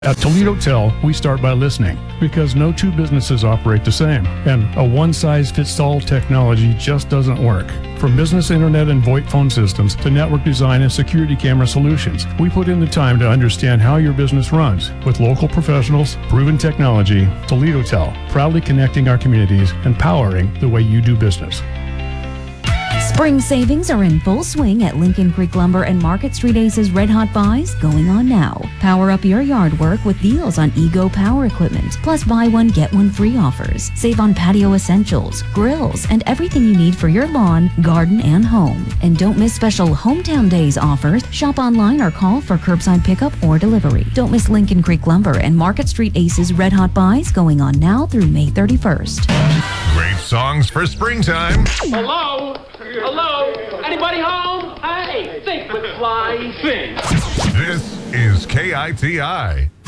At Toledo Tel, we start by listening because no two businesses operate the same, and a one-size-fits-all technology just doesn't work. From business internet and VoIP phone systems to network design and security camera solutions, we put in the time to understand how your business runs. With local professionals, proven technology, Toledo Tel, proudly connecting our communities and powering the way you do business. Spring savings are in full swing at Lincoln Creek Lumber and Market Street Aces Red Hot Buys going on now. Power up your yard work with deals on Ego power equipment, plus buy one, get one free offers. Save on patio essentials, grills, and everything you need for your lawn, garden, and home. And don't miss special Hometown Days offers. Shop online or call for curbside pickup or delivery. Don't miss Lincoln Creek Lumber and Market Street Aces Red Hot Buys going on now through May 31st. Great songs for springtime. Hello? Hello? Anybody home? Hey, think McFly, think. This is KITI.